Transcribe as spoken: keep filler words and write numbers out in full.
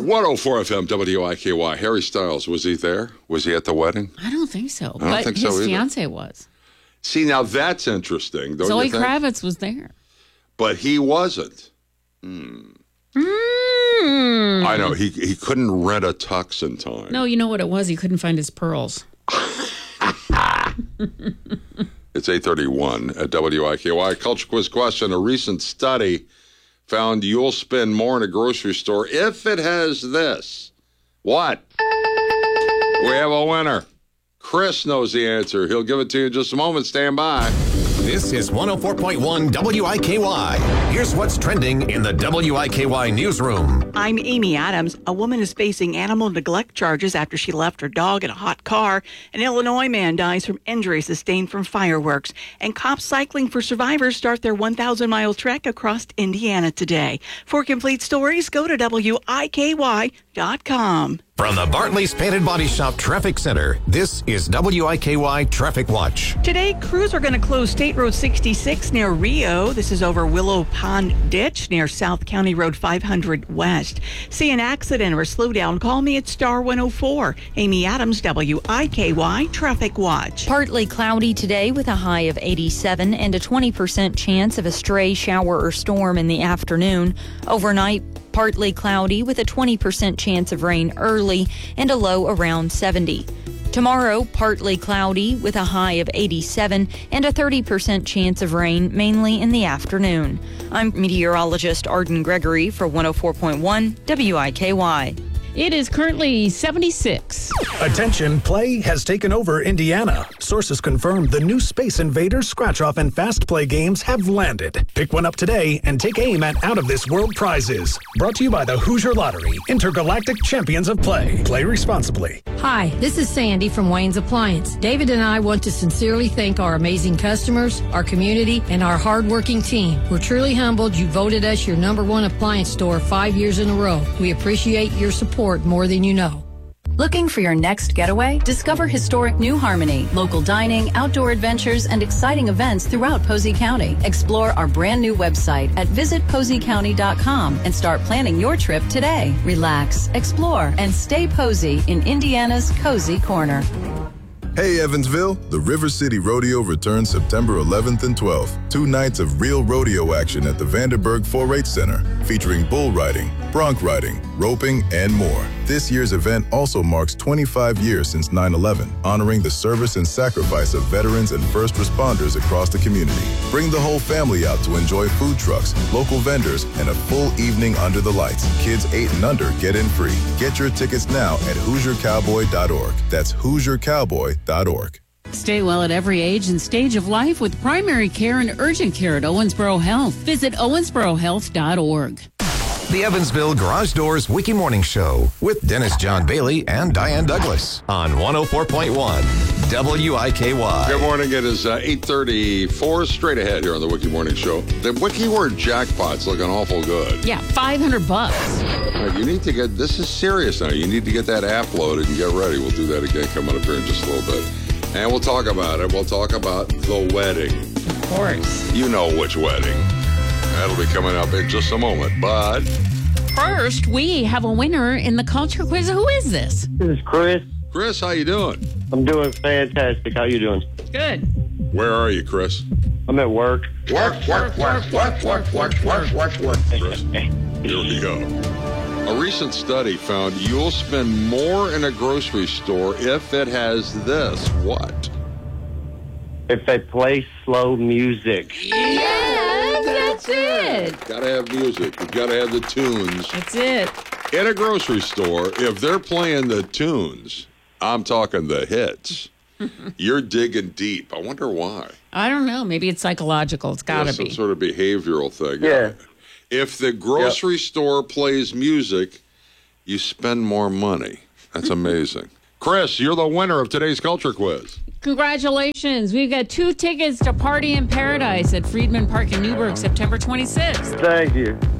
one oh four F M W I K Y. Harry Styles, was he there? Was he at the wedding? I don't think so. I don't but think his so either. fiance was. See, now that's interesting, don't Zoe you think? Kravitz was there. But he wasn't. Hmm. Mm. I know. He he couldn't rent a tux in time. No, you know what it was? He couldn't find his pearls. It's eight thirty-one at W I K Y. Culture quiz question. A recent study found you'll spend more in a grocery store if it has this. What? We have a winner. Chris knows the answer. He'll give it to you in just a moment. Stand by. This is one oh four point one W I K Y. Here's what's trending in the W I K Y newsroom. I'm Amy Adams. A woman is facing animal neglect charges after she left her dog in a hot car. An Illinois man dies from injuries sustained from fireworks. And cops cycling for survivors start their one thousand mile trek across Indiana today. For complete stories, go to W I K Y dot com. From the Bartley's Painted Body Shop Traffic Center, this is W I K Y Traffic Watch. Today, crews are going to close State Road sixty-six near Rio. This is over Willow Pond Ditch near South County Road five hundred West. See an accident or a slowdown, call me at Star one oh four. Amy Adams, W I K Y Traffic Watch. Partly cloudy today with a high of eighty-seven and a twenty percent chance of a stray shower or storm in the afternoon. Overnight, partly cloudy with a twenty percent chance of rain early and a low around seventy. Tomorrow, partly cloudy with a high of eighty-seven and a thirty percent chance of rain, mainly in the afternoon. I'm meteorologist Arden Gregory for one oh four point one W I K Y. It is currently seventy-six. Attention, play has taken over Indiana. Sources confirm the new Space Invaders scratch-off and fast play games have landed. Pick one up today and take aim at out-of-this-world prizes. Brought to you by the Hoosier Lottery, intergalactic champions of play. Play responsibly. Hi, this is Sandy from Wayne's Appliance. David and I want to sincerely thank our amazing customers, our community, and our hardworking team. We're truly humbled you voted us your number one appliance store five years in a row. We appreciate your support more than you know. Looking for your next getaway? Discover historic New Harmony, local dining, outdoor adventures, and exciting events throughout Posey County. Explore our brand new website at visit posey county dot com and start planning your trip today. Relax, explore, and stay Posey in Indiana's Cozy Corner. Hey Evansville, the River City Rodeo returns September eleventh and twelfth. Two nights of real rodeo action at the Vanderburg four H Center, featuring bull riding, bronc riding, roping, and more. This year's event also marks twenty-five years since nine eleven, honoring the service and sacrifice of veterans and first responders across the community. Bring the whole family out to enjoy food trucks, local vendors, and a full evening under the lights. Kids eight and under get in free. Get your tickets now at hoosier cowboy dot org. That's hoosier cowboy dot org. Stay well at every age and stage of life with primary care and urgent care at Owensboro Health. Visit owensboro health dot org. The Evansville Garage Doors Wiki Morning Show with Dennis John Bailey and Diane Douglas on one oh four point one W I K Y. Good morning. It is uh, eight thirty-four. Straight ahead here on the Wiki Morning Show. The Wiki Word jackpot's looking awful good. Yeah, five hundred bucks. You need to get, this is serious now. You need to get that app loaded and get ready. We'll do that again coming up here in just a little bit. And we'll talk about it. We'll talk about the wedding. Of course. You know which wedding. That'll be coming up in just a moment. But first, we have a winner in the culture quiz. Who is this? This is Chris. Chris, how you doing? I'm doing fantastic. How you doing? Good. Where are you, Chris? I'm at work. Work, work, work, work, work, work, work, work, work. Chris, here we go. A recent study found you'll spend more in a grocery store if it has this. What? If they play slow music. Yes, that's it. Gotta have music. You gotta have the tunes. That's it. In a grocery store, if they're playing the tunes, I'm talking the hits, you're digging deep. I wonder why. I don't know. Maybe it's psychological. It's got to yeah, be. Some sort of behavioral thing. Yeah. If the grocery yep. store plays music, you spend more money. That's amazing. Chris, you're the winner of today's Culture Quiz. Congratulations. We've got two tickets to Party in Paradise at Friedman Park in Newburgh, September twenty-sixth. Thank you.